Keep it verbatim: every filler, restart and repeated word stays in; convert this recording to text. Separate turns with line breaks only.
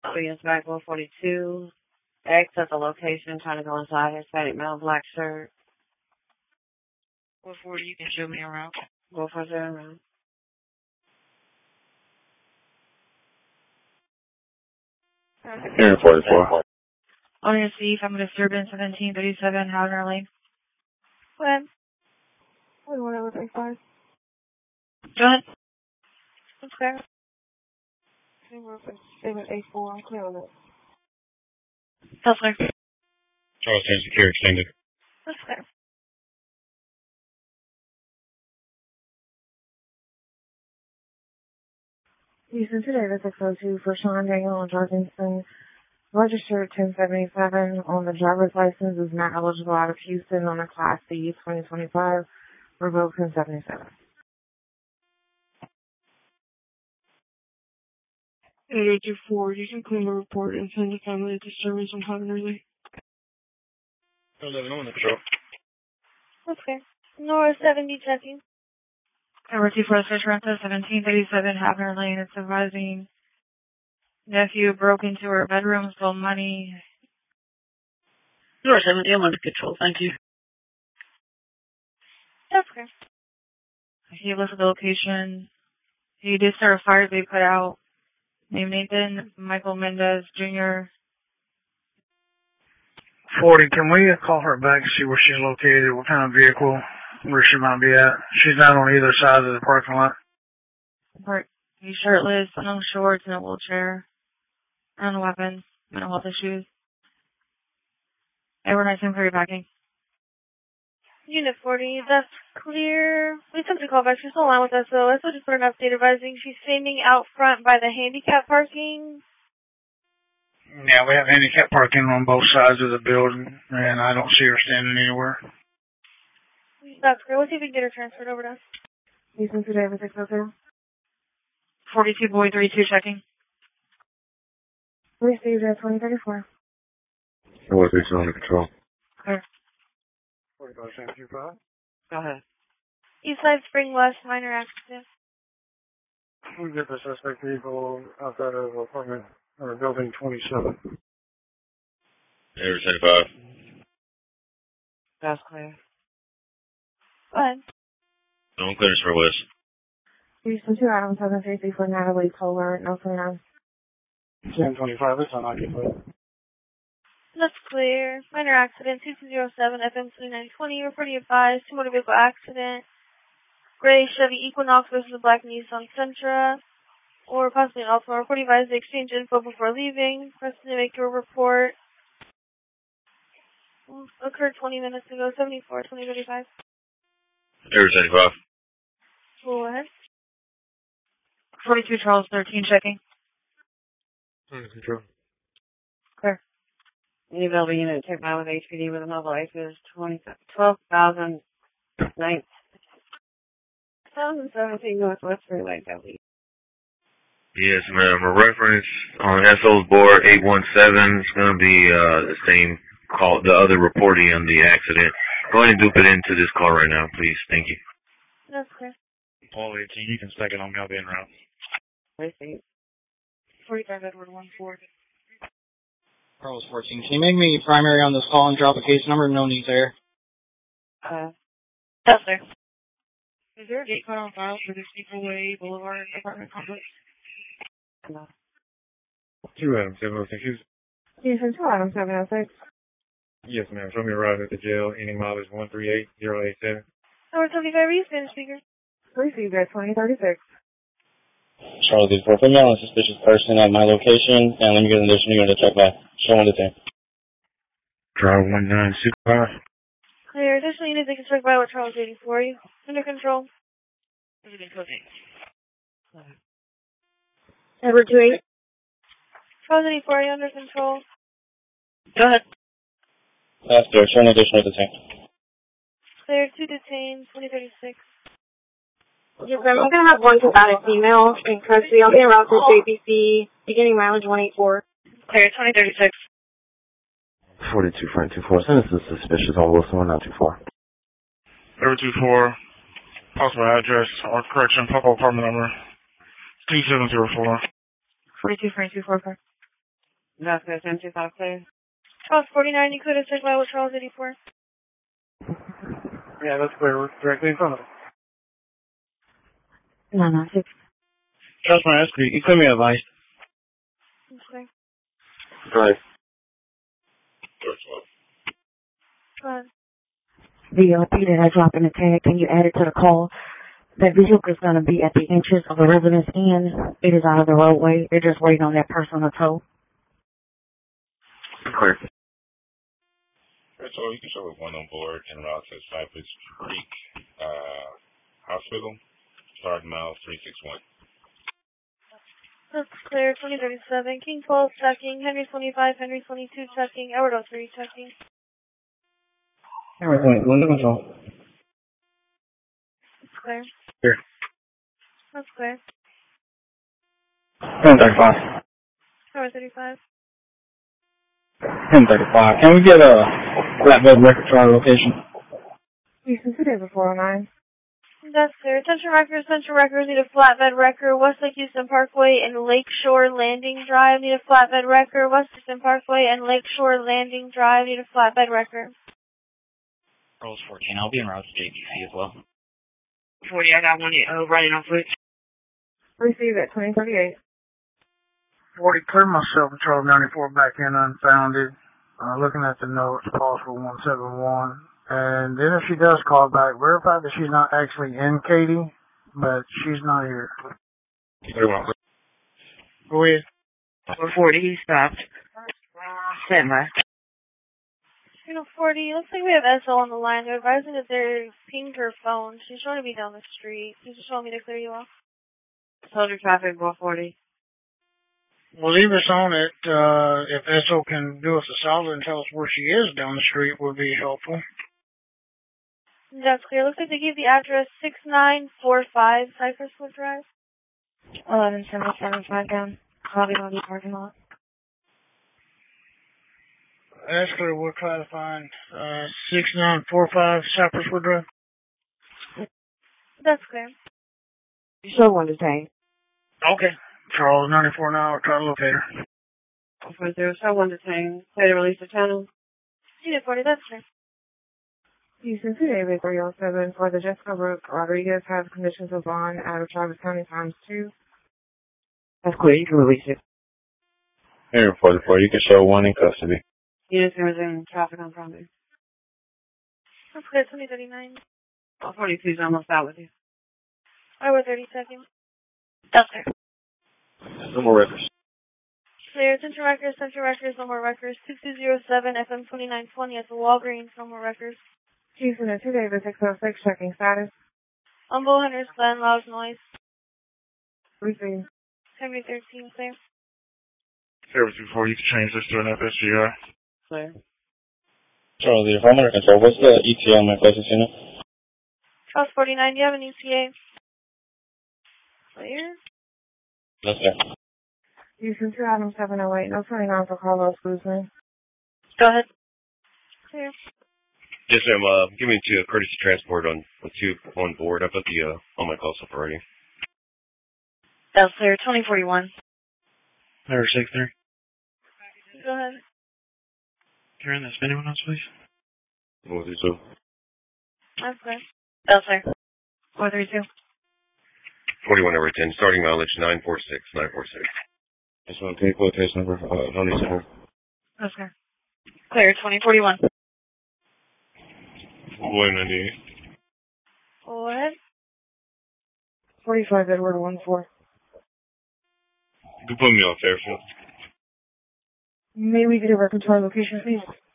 Williams back one forty-two. X at the location, trying to go inside. Hispanic male, black shirt.
one forty, you can show me around.
Go for zero around.
Here, forty-four.
On your C, I'm going to Disturbance seventeen thirty-seven, Howner Lane. Go ahead.
Whatever, thirty-five.
Go ahead. That's fair.
Statement A four, I'm clear on that.
That's fair.
Charleston Secure Extended.
That's fair.
Houston today, the six oh two for Sean Daniel on Jorgensen. Registered ten seventy-seven on the driver's license, is not eligible out of Houston on a Class C twenty twenty-five. Revoked ten seventy-seven.
eight eight two four, you can claim the report and send the family disturbance on time and early.
eleven on the control.
That's fair. Nora seventy checking. Number two for Search Renta, seventeen thirty-seven, Havner Lane. It's advising nephew broke into her bedroom, stole money.
Nora seventy, I'm under control, thank you.
That's fair. He listed the location. He did start a fire they put out. Named Nathan Michael Mendez Junior
forty, can we call her back and see where she's located, what kind of vehicle, where she might be at? She's not on either side of the parking lot.
He's shirtless, no shorts, in a wheelchair. No weapons, mental health issues. Overnight temporary packing.
Unit forty, that's clear. We sent a call back. She's still on with us, so I still just put an update advising she's standing out front by the handicap parking.
Yeah, we have handicap parking on both sides of the building, and I don't see her standing anywhere.
That's great. Let's see if we can get her transferred over to us.
Houston today, the six oh two.
forty-two boy three two checking.
Received at twenty thirty-four.
What is under control?
Clear.
forty-five seventy-five.
Go ahead.
Eastside Spring West, minor accident.
We get the suspect vehicle outside of apartment or building twenty-seven.
Air seventy-five.
That's clear.
Go ahead.
No clearance for West.
Houston two items, seven safety for Natalie Kohler, no clearance.
ten twenty-five, it's unoccupied.
That's clear. Minor accident, two two zero seven, F M twenty-nine twenty, reporting advised, two motor vehicle accident. Gray Chevy Equinox versus a black Nissan Sentra, or possibly an Altima. Reporting advised to exchange info before leaving. Press to make your report. Occurred twenty minutes ago, seventy-four twenty thirty-five.
Air seventy-five.
Go ahead.
forty-two Charles thirteen checking.
Under control.
Clear. Any building unit check by with H P D with a mobile A P is twelve thousand seventeen Northwest Freeway, W.
Yes, ma'am. A reference on S O's board eight one seven is going to be uh, the same call, the other reporting on the accident. Go ahead and dupe it into this call right now, please. Thank you.
That's clear.
Paul eighteen, you can stack it on me. I'll be en route.
Receipt.
forty-five Edward one four.
Carlos fourteen. Can you make me primary on this call and drop a case number? No need there.
Uh,
That's there.
Is there a gate code on file for this Way Boulevard apartment complex?
no.
Two items, seven oh six.
Houston two items, seven oh six.
Yes, ma'am. Show me a ride at the jail. Any mileage one three eight zero eight seven.
Number seventy-five, are you Spanish speaker?
Received at twenty thirty-six.
Charles eight four, female and suspicious person at my location, and let me get an additional unit to check by. Show one to ten.
Drive one nine six five.
Clear. Additional units they can check by with Charles eighty-four. Are you under control?
Edward two eight.
Charles eighty-four, are you under control?
Go ahead.
That's there. Show an additional to ten.
Clear. Two detained, twenty thirty-six.
Yes, ma'am. I'm going to have one combative female in custody. I'll be en route to J P C, beginning mileage one eighty-four.
Clear. twenty thirty-six.
forty-two Frank two four. Send us a suspicious on Wilson one nine two four.
Number two four, possible address or correction, pop-up apartment number two seven zero four.
forty-two Frank two four four.
That's good. ten two five clear.
Charles forty-nine, you could have checked by with Charles eighty-four.
Yeah, that's clear. We're directly in front of it.
nine nine six.
Trust my escort. You clear me up, Ice.
Okay.
Go ahead.
Go ahead.
The uh, P that I dropped in the tag, can you add it to the call? That vehicle is going to be at the entrance of the residence inn. It is out of the roadway. They're just waiting on that person to tow.
Clear.
So you can show with one on board and route to Cypress Creek uh, Hospital, starting mile three six one.
That's clear. twenty thirty-seven. King twelve checking. Henry twenty-five. Henry twenty-two checking. Edward oh three checking.
Henry twenty-one, look control.
That's clear.
Here.
That's clear.
ten thirty-five.
Tower thirty-five.
ten thirty-five. Can we get a flatbed record to our location?
Houston, two days before oh nine.
That's clear. Attention records, Central Records need a flatbed wrecker. Westlake Houston Parkway and Lakeshore Landing Drive need a flatbed wrecker. West Houston Parkway and Lakeshore Landing Drive need a flatbed wrecker.
Rolls fourteen. I'll be en route to J B C as well.
forty, I got one uh, running on foot.
Receive at twenty thirty-eight.
forty, clear myself and Charles ninety-four back in unfounded. Uh, looking at the notes, possible one seven one. And then if she does call back, verify that she's not actually in Katy, but she's not here. Go ahead.
four forty, he stopped. Stand by.
You know, forty, looks like we have S O on the line. They're advising that they're pinged her phone. She's trying to be down the street. She's just showing me to clear you off.
Soldier traffic, four forty.
Well, leave us on it. Uh, if S O can do us a solid and tell us where she is down the street would be helpful.
That's clear. Looks like they gave the address six nine four five Cypress Wood Drive.
eleven seven seven five down. Lobby lobby parking lot.
That's clear. We'll try to find uh, six nine four five Cypress Wood Drive.
That's clear.
You show one detained.
Okay. Charles ninety-four now. We'll try to locate her.
four zero, show one detained. Play to release the channel.
Unit forty, that's clear.
Houston, two David three oh seven for the Jessica Brooke Rodriguez has conditions of bond out of Travis County times two.
That's clear. You can release it.
Here, forty-four. You can show one in custody.
Units can resume traffic on property.
That's clear. twenty thirty-nine.
forty-two is almost out with you.
Hour thirty seconds.
That's clear.
No more records.
Clear. Central Records, Central Records, no more records. two two zero seven F M twenty-nine twenty at the Walgreens, no more records.
Houston, two David six oh six checking status.
Humble Hunters Glen, loud noise.
Receive.
Henry thirteen, clear.
Service before you can change this to an F S G R.
Clear.
Charles, if I'm under control, what's the E T A on my closest unit?
Charles forty-nine, do you have an E T A? Clear.
Yes, sir.
Houston, two Adam seven oh eight, no twenty-nine for Carlos Guzman.
Go ahead. Clear.
Yes, ma'am. Uh, give me to a courtesy transport on with two on board. I've got the uh, all my calls up already.
That's clear. twenty forty-one.
Number six three.
Go ahead.
Karen, that's anyone else, please?
We'll do so.
That's clear.
That's clear. four three two.
forty-one over ten. Starting mileage nine four six. nine four six. Just want to take quotation number. Uh, Honey Center.
That's clear. Clear. twenty forty-one.
Boy, ninety-eight.
Go ahead.
forty-five Edward one four.
You can put me on Fairfield.
May we get a record to our location, please?